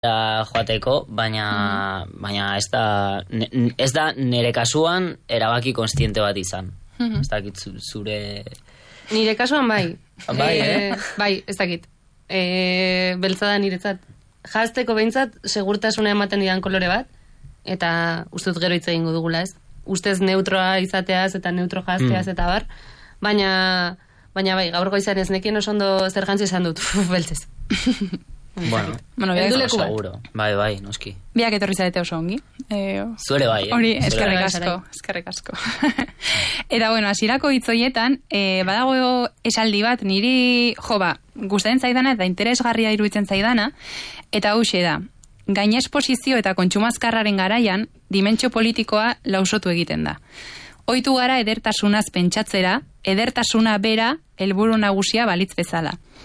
joateko, baina ez da nire kasuan erabaki konstiente bat izan. Ez dakit zure... Nire kasuan bai. Bai, Bai, ez dakit. Beltza da niretzat. Jazteko behintzat, segurtasuna ematen didan kolore bat, eta ustez gero hitz egingo dugula, ez? Ustez neutroa izateaz eta neutro jazteaz eta bar, baina bai, gaur goizan ez nekien oso ondo zer jantzi esan dut, beltzez. Bueno, seguro. Bai, noski. Biak etorri zarete oso ongi. Zuere bai, Hori, eskerrik asko. Eta bueno, hasierako hitz horietan, badago esaldi bat niri, gustatzen zaidana eta interesgarria iruditzen zaidana, eta hauxe da. Gainesposizio eta kontsumazkarraren garaian, dimentsio politikoa lausotu egiten da. Ohitu gara edertasunaz pentsatzera, edertasuna bera helburu nagusia balitz bezala.